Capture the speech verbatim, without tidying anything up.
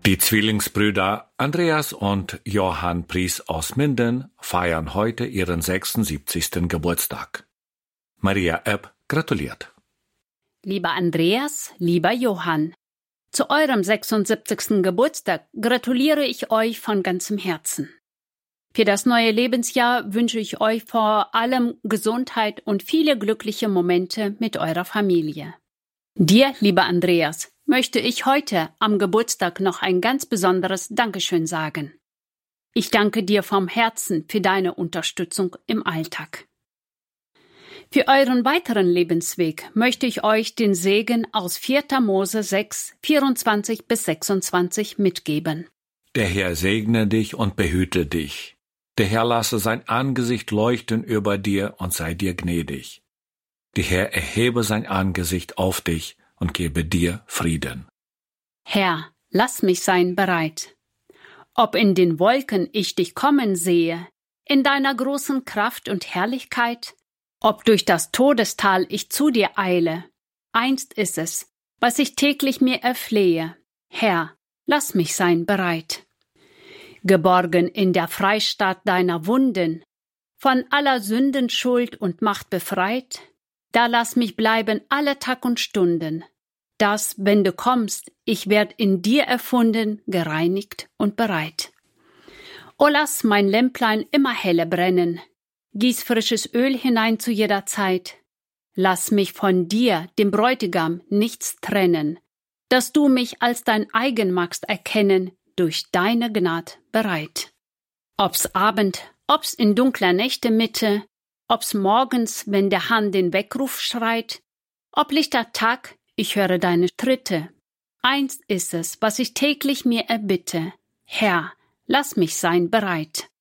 Die Zwillingsbrüder Andreas und Johann Pries aus Minden feiern heute ihren sechsundsiebzigsten Geburtstag. Maria Epp gratuliert. Lieber Andreas, lieber Johann, zu eurem sechsundsiebzigsten Geburtstag gratuliere ich euch von ganzem Herzen. Für das neue Lebensjahr wünsche ich euch vor allem Gesundheit und viele glückliche Momente mit eurer Familie. Dir, lieber Andreas, möchte ich heute am Geburtstag noch ein ganz besonderes Dankeschön sagen. Ich danke dir vom Herzen für deine Unterstützung im Alltag. Für euren weiteren Lebensweg möchte ich euch den Segen aus vierter Mose sechs, vierundzwanzig bis sechsundzwanzig mitgeben. Der Herr segne dich und behüte dich. Der Herr lasse sein Angesicht leuchten über dir und sei dir gnädig. Der Herr erhebe sein Angesicht auf dich und gebe dir Frieden. Herr, lass mich sein bereit. Ob in den Wolken ich dich kommen sehe, in deiner großen Kraft und Herrlichkeit, ob durch das Todestal ich zu dir eile, einst ist es, was ich täglich mir erflehe. Herr, lass mich sein bereit. Geborgen in der Freistatt deiner Wunden, von aller Sünden, Schuld und Macht befreit, da lass mich bleiben alle Tag und Stunden, dass, wenn du kommst, ich werd in dir erfunden, gereinigt und bereit. O lass mein Lämplein immer helle brennen, gieß frisches Öl hinein zu jeder Zeit, lass mich von dir, dem Bräutigam, nichts trennen, dass du mich als dein eigen magst erkennen, durch deine Gnad bereit. Ob's Abend, ob's in dunkler Nächte Mitte, ob's morgens, wenn der Hahn den Weckruf schreit, ob lichter Tag, ich höre deine Schritte. Einst ist es, was ich täglich mir erbitte. Herr, lass mich sein bereit.